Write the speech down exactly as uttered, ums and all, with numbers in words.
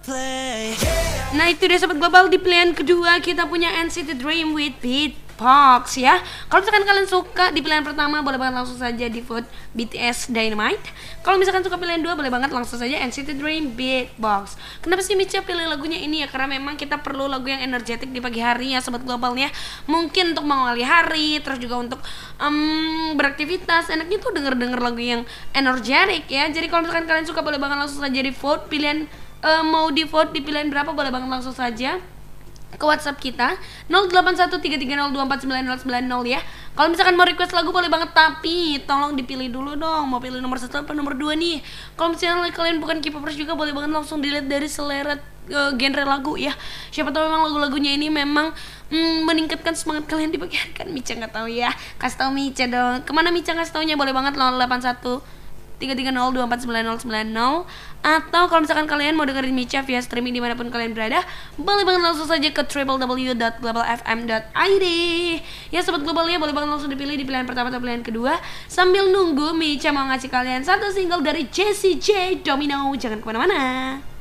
Nah itu dia Sobat Global, di pilihan kedua kita punya N C T Dream with Beatbox ya. Kalau misalkan kalian suka di pilihan pertama, boleh banget langsung saja di vote B T S Dynamite. Kalau misalkan suka pilihan dua, boleh banget langsung saja N C T Dream Beatbox. Kenapa sih Micha pilih lagunya ini ya? Karena memang kita perlu lagu yang energetik di pagi hari ya Sobat Global ya. Mungkin untuk mengawali hari, terus juga untuk um, beraktivitas, enaknya tuh denger-denger lagu yang energetik ya. Jadi kalau misalkan kalian suka, boleh banget langsung saja di vote pilihan. Uh, mau di vote di pilihan berapa, boleh banget langsung saja ke WhatsApp kita nol delapan satu tiga tiga nol dua empat sembilan nol sembilan nol ya. Kalau misalkan mau request lagu boleh banget, tapi tolong dipilih dulu dong, mau pilih nomor satu atau nomor dua nih. Kalau misalnya kalian bukan K-popers juga, boleh banget langsung dilihat dari selera uh, genre lagu ya. Siapa tahu memang lagu-lagunya ini memang mm, meningkatkan semangat kalian di pagi hari kan. Micha nggak tahu ya, kasih tahu Micha dong. Kemana Micha kasih taunya? Boleh banget nol delapan satu tiga tiga nol dua empat sembilan nol sembilan nol. Atau kalau misalkan kalian mau dengerin Micha via streaming dimanapun kalian berada, boleh banget langsung saja ke w w w dot global f m dot i d. Ya Sobat Global ya, boleh banget langsung dipilih di pilihan pertama atau pilihan kedua. Sambil nunggu Micha mau ngasih kalian satu single dari Jessie J Domino. Jangan kemana-mana.